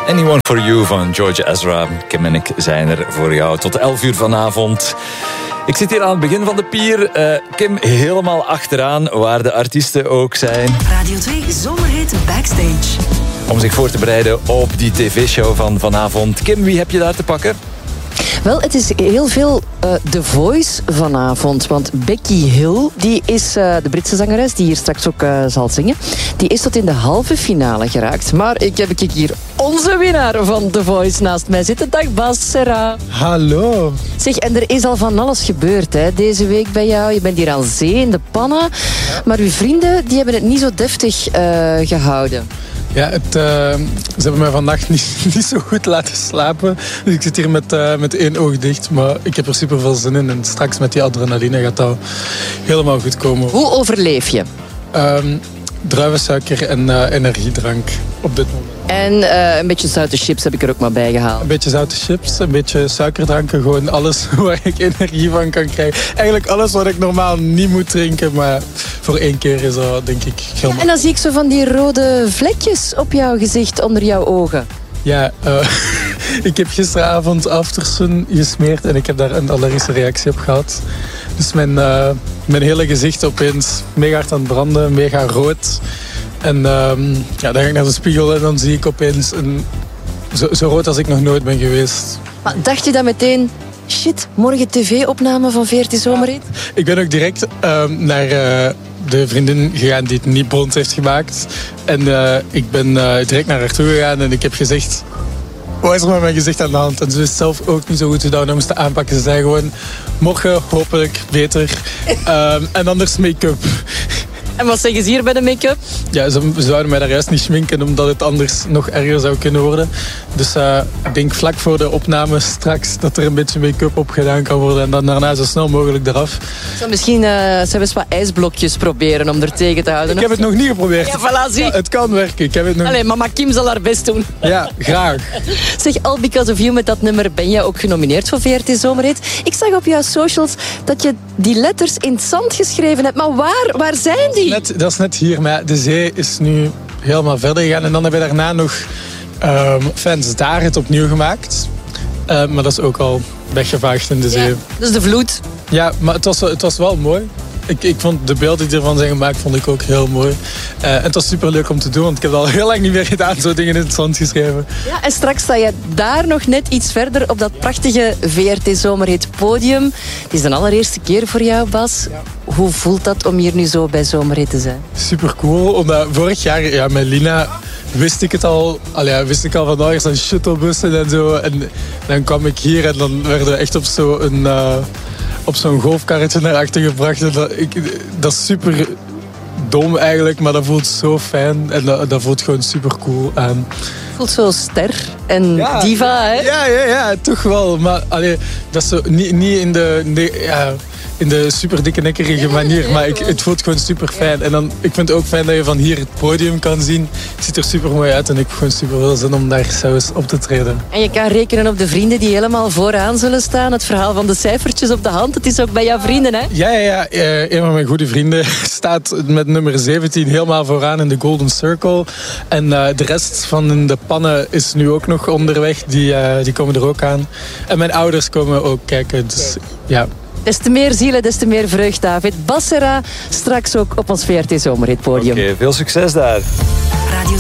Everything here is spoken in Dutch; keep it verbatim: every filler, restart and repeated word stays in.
Anyone for You van George Ezra. Kim en ik zijn er voor jou tot elf uur vanavond. Ik zit hier aan het begin van de pier. Uh, Kim helemaal achteraan, waar de artiesten ook zijn. Radio twee Zomerhit Backstage. Om zich voor te bereiden op die tv-show van vanavond. Kim, wie heb je daar te pakken? Wel, het is heel veel uh, The Voice vanavond. Want Becky Hill, die is uh, de Britse zangeres die hier straks ook uh, zal zingen. Die is tot in de halve finale geraakt. Maar ik heb ik hier onze winnaar van The Voice naast mij zitten. Dag Bas Serra. Hallo. Zeg, en er is al van alles gebeurd hè, deze week bij jou. Je bent hier aan zee in de pannen. Maar uw vrienden die hebben het niet zo deftig uh, gehouden. Ja, het, uh, ze hebben mij vannacht niet, niet zo goed laten slapen. Dus ik zit hier met, uh, met één oog dicht. Maar ik heb er super veel zin in. En straks met die adrenaline gaat dat helemaal goed komen. Hoe overleef je? Um, druivensuiker en uh, energiedrank op dit moment. En uh, een beetje zoute chips heb ik er ook maar bij gehaald. Een beetje zoute chips, een beetje suikerdranken. Gewoon alles waar ik energie van kan krijgen. Eigenlijk alles wat ik normaal niet moet drinken. Maar voor één keer is dat denk ik helemaal... En dan zie ik zo van die rode vlekjes op jouw gezicht onder jouw ogen. Ja, uh, ik heb gisteravond Aftersun gesmeerd en ik heb daar een allergische reactie op gehad. Dus mijn, uh, mijn hele gezicht opeens mega hard aan het branden, mega rood. En um, ja, dan ga ik naar de spiegel en dan zie ik opeens een, zo, zo rood als ik nog nooit ben geweest. Maar dacht je dan meteen, shit, morgen tv-opname van V R T Zomerhit? Ja, ik ben ook direct um, naar uh, de vriendin gegaan die het niet blond heeft gemaakt. En uh, ik ben uh, direct naar haar toe gegaan en ik heb gezegd... Wat is er met mijn gezicht aan de hand? En ze wist zelf ook niet zo goed hoe dat we moesten aanpakken. Ze zei gewoon, morgen hopelijk beter. Um, en anders make-up. En wat zeggen ze hier bij de make-up? Ja, ze zouden mij daar juist niet schminken, omdat het anders nog erger zou kunnen worden. Dus uh, ik denk vlak voor de opname straks dat er een beetje make-up op gedaan kan worden. En dan daarna zo snel mogelijk eraf. Zou misschien uh, zelfs wat ijsblokjes proberen om er tegen te houden? Ik heb het nog niet geprobeerd. Ja, voilà, zie. Ja, het kan werken. Ik heb het nog... Allee, mama Kim zal haar best doen. Ja, graag. Zeg, All Because of You, met dat nummer ben jij ook genomineerd voor V R T Zomerhit. Ik zag op jouw socials dat je die letters in het zand geschreven hebt. Maar waar, waar zijn die? Net, dat is net hier, maar de zee is nu helemaal verder gegaan. En dan hebben we daarna nog um, fans daar het opnieuw gemaakt. Uh, maar dat is ook al weggevaagd in de zee. Ja, dus de vloed. Ja, maar het was, het was wel mooi. Ik, ik vond de beelden die ervan zijn gemaakt, vond ik ook heel mooi. Uh, en het was super leuk om te doen, want ik heb al heel lang niet meer gedaan, zo dingen in het zand geschreven. Ja, en straks sta je daar nog net iets verder op dat prachtige V R T Zomerhit podium. Het is de allereerste keer voor jou, Bas. Ja. Hoe voelt dat om hier nu zo bij Zomerhit te zijn? Super cool, omdat vorig jaar ja, met Lina wist ik het al. Allee, wist ik al van nou, er zijn shuttlebussen en zo. En dan kwam ik hier en dan werden we echt op zo'n uh, op zo'n golfkarretje naar achter gebracht. En dat, ik, dat is super dom eigenlijk, maar dat voelt zo fijn. En dat, dat voelt gewoon super cool aan. Voelt zo ster en ja, diva, hè? Ja, ja, ja, toch wel. Maar allee, dat is zo niet, niet in de... Nee, ja, in de super dikke nekkerige manier, maar ik, het voelt gewoon super fijn. En dan, ik vind het ook fijn dat je van hier het podium kan zien. Het ziet er super mooi uit en ik heb gewoon super veel zin om daar zelfs op te treden. En je kan rekenen op de vrienden die helemaal vooraan zullen staan. Het verhaal van de cijfertjes op de hand, het is ook bij jouw vrienden, hè? Ja, ja, ja. Een van mijn goede vrienden staat met nummer zeventien helemaal vooraan in de Golden Circle. En uh, de rest van de pannen is nu ook nog onderweg. Die, uh, die komen er ook aan. En mijn ouders komen ook kijken, dus ja... Des te meer zielen, des te meer vreugd, David. Bas Serra, straks ook op ons V R T Zomerhit podium. Oké, okay, veel succes daar. Radio